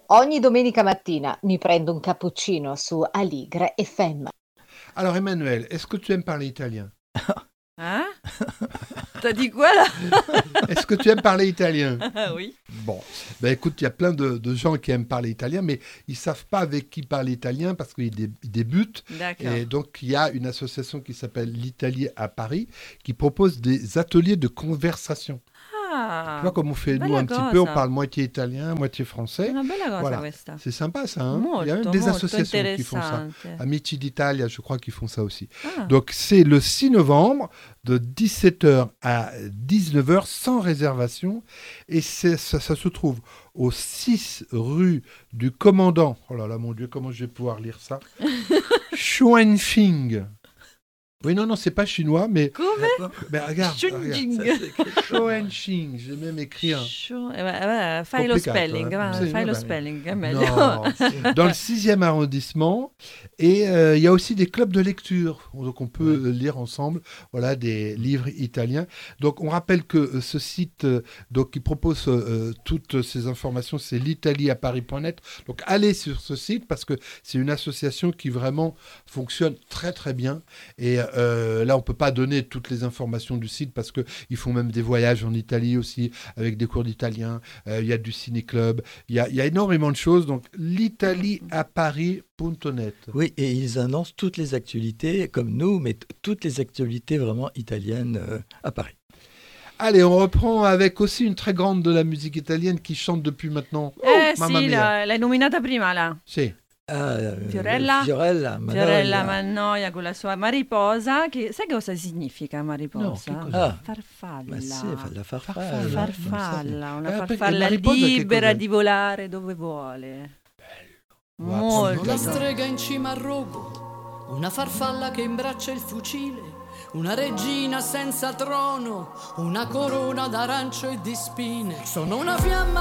Ogni domenica mattina mi prendo un cappuccino su Aligre FM. Alors Emmanuel, est-ce que tu aimes parler italien? Hein? T'as dit quoi là? Est-ce que tu aimes parler italien? Oui. Bon, ben écoute, il y a plein de gens qui aiment parler italien, mais ils savent pas avec qui parler italien parce qu'ils débutent. D'accord. Et donc, il y a une association qui s'appelle l'Italie à Paris qui propose des ateliers de conversation. Ah, Tu vois comme on fait nous bella un petit peu, on cosa. parle moitié italien, moitié français. Una bella cosa Voilà. questa. C'est sympa ça, hein? Il y a même Molto, des molto associations qui font ça. interessante. Amici d'Italia, je crois qu'ils font ça aussi. Ah, Donc, c'est le 6 novembre de 17h à 19h sans réservation. Et ça se trouve au 6 rue du commandant. Oh là là, mon Dieu, comment je vais pouvoir lire ça? Xuanfing. Oui, non, c'est pas chinois, mais come? regarde. Chunjing. Xuanxing, j'ai même écrit un. Fai lo Complicato, spelling, eh? va, Sì, fai va lo bene. spelling, è meglio. Non, dans le 6e arrondissement. Et il y a aussi des clubs de lecture. Donc on peut lire ensemble des livres italiens. Donc on rappelle que ce site qui propose toutes ces informations, c'est l'italiaparis.net. Donc allez sur ce site parce que c'est une association qui vraiment fonctionne très très bien. Et là on peut pas donner toutes les informations du site parce qu'ils font même des voyages en Italie aussi avec des cours d'italien. Il y a du ciné-club. Il y a énormément de choses. Donc l'italiaparis.net. Oui, et ils annoncent toutes les actualités, comme nous, mais toutes les actualités vraiment italiennes à Paris. Allez, on reprend avec aussi une très grande de la musique italienne qui chante depuis maintenant. Mamma Sì, mia. l'hai nominata prima là. Sì. Fiorella? Fiorella Fiorella Mannoia con la sua mariposa, che sai cosa significa mariposa? No, che cos'è? Farfalla. Ma sì, la farfalla. Farfalla, una perché farfalla mariposa che libera cos'è? di volare dove vuole. Wow, Molto. La strega in cima al rogo, una farfalla che imbraccia il fucile, una regina senza trono, una corona d'arancio e di spine. Sono una fiamma